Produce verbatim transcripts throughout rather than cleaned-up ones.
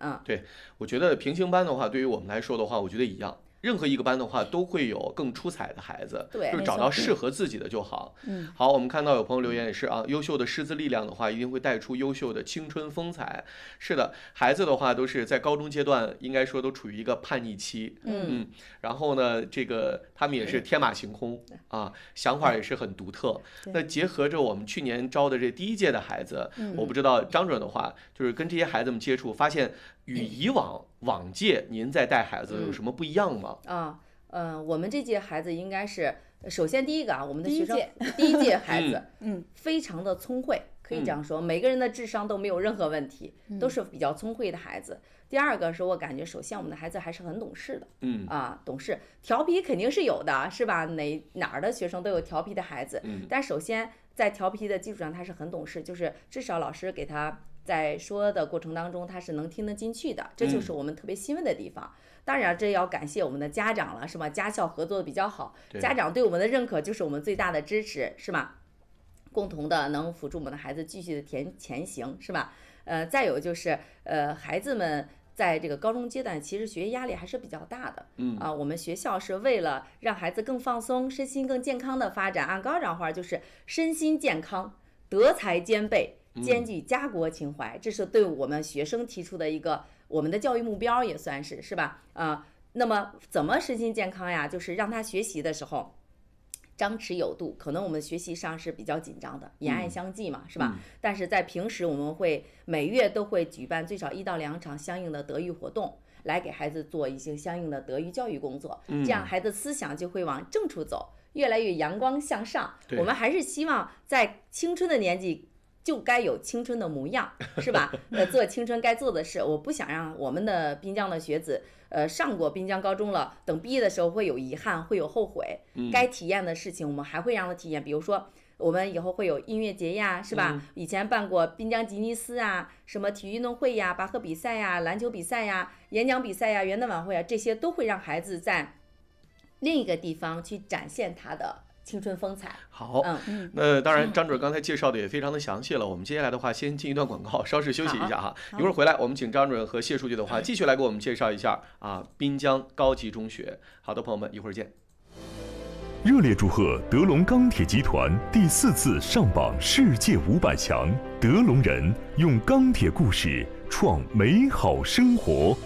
嗯， 对，我觉得平行班的话，对于我们来说的话，我觉得一样。任何一个班的话，都会有更出彩的孩子， 对， 就是找到适合自己的就好。 嗯， 好，我们看到有朋友留言也是啊，优秀的师资力量的话，一定会带出优秀的青春风采。是的，孩子的话都是在高中阶段，应该说都处于一个叛逆期。 嗯嗯，然后呢，这个他们也是天马行空啊，想法也是很独特。那结合着我们去年招的这第一届的孩子， 嗯、 我不知道张准的话，就是跟这些孩子们接触，发现与以往往届您在带孩子有什么不一样吗？ 啊，嗯，我们这届孩子应该是，首先第一个啊，我们的学生第一届孩子，嗯，非常的聪慧，可以这样说，每个人的智商都没有任何问题，都是比较聪慧的孩子。第二个是我感觉，首先我们的孩子还是很懂事的， 嗯啊，懂事，调皮肯定是有的，是吧？哪哪儿的学生都有调皮的孩子， 嗯， 但首先在调皮的基础上，他是很懂事，就是至少老师给他在说的过程当中，他是能听得进去的，这就是我们特别欣慰的地方。当然，这要感谢我们的家长了，是吧？家校合作的比较好，家长对我们的认可就是我们最大的支持，是吧？共同的能辅助我们的孩子继续的前前行，是吧？呃，再有就是，呃，孩子们在这个高中阶段，其实学业压力还是比较大的。 嗯啊，我们学校是为了让孩子更放松、身心更健康的发展，按高长话就是身心健康、德才兼备、兼具家国情怀，这是对我们学生提出的一个我们的教育目标，也算是是吧？啊，那么怎么身心健康呀？就是让他学习的时候张弛有度，可能我们学习上是比较紧张的，言爱相济嘛，是吧？但是在平时我们会每月都会举办最少一到两场相应的德育活动，来给孩子做一些相应的德育教育工作，这样孩子思想就会往正处走，越来越阳光向上。我们还是希望在青春的年纪就该有青春的模样，是吧？呃，做青春该做的事。我不想让我们的滨江的学子，呃，上过滨江高中了，等毕业的时候会有遗憾，会有后悔。该体验的事情，我们还会让他体验。比如说，我们以后会有音乐节呀，是吧？嗯、以前办过滨江吉尼斯啊，什么体育运动会呀、拔河比赛呀、篮球比赛呀、演讲比赛呀、元旦晚会啊，这些都会让孩子在另一个地方去展现他的青春风采。 好，嗯，那当然，张准刚才介绍的也非常的详细了。我们接下来的话，先进一段广告，稍事休息一下哈。一会儿回来，我们请张准和谢书记的话，继续来给我们介绍一下啊，滨江高级中学。好的，朋友们，一会儿见。 热烈祝贺德龙钢铁集团第四次上榜世界五百强，德龙人用钢铁故事创美好生活。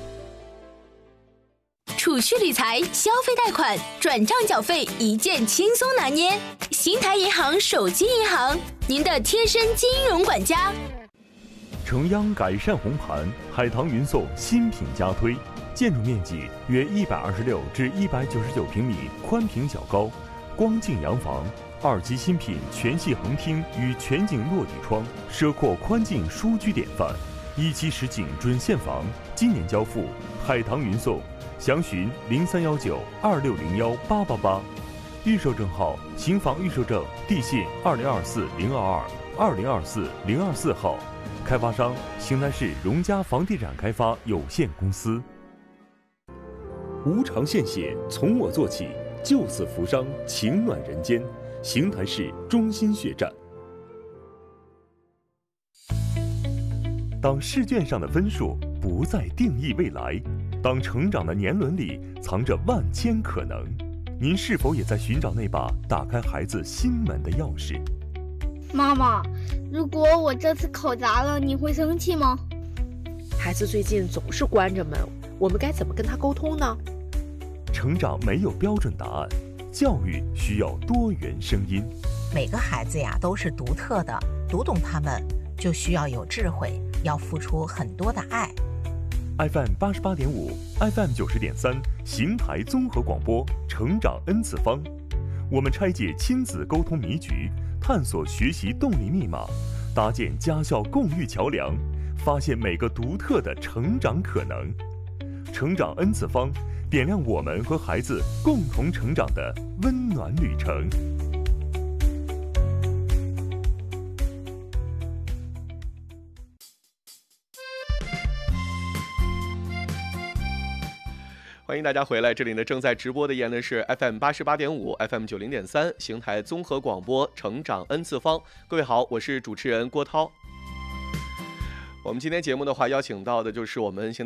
储蓄理财、消费贷款、转账缴费一键轻松拿捏，新台银行手机银行，您的贴身金融管家。 城央改善红盘，海棠云颂新品加推，建筑面积约一百二十六至一百九十九平米，宽平较高，光净洋房，二期新品全系横厅与全景落地窗，奢阔宽净舒居典范，一期实景准现房，今年交付，海棠云颂。详询零三幺九二六零幺八八八，预售证号新房预售证地信二零二四零二二二零二四零二四号，开发商邢台市荣家房地产开发有限公司。无偿献血从我做起，救死扶伤，情暖人间。邢台市中心血站。当试卷上的分数不再定义未来，当成长的年轮里藏着万千可能，您是否也在寻找那把打开孩子心门的钥匙？ 妈妈，如果我这次考砸了，你会生气吗？ 孩子最近总是关着门，我们该怎么跟他沟通呢？ 成长没有标准答案，教育需要多元声音。 每个孩子呀都是独特的，读懂他们就需要有智慧，要付出很多的爱。 F M 八十八点五 ，F M 九十点三，邢台综合广播，成长 N 次方。我们拆解亲子沟通迷局，探索学习动力密码，搭建家校共育桥梁，发现每个独特的成长可能。成长 N 次方，点亮我们和孩子共同成长的温暖旅程。 欢迎大家回来，这里呢正在直播的依然呢是 F M 八十八点五 F M 九零点三邢台综合广播成长 N 次方。各位好，我是主持人郭涛。我们今天节目的话邀请到的就是我们邢台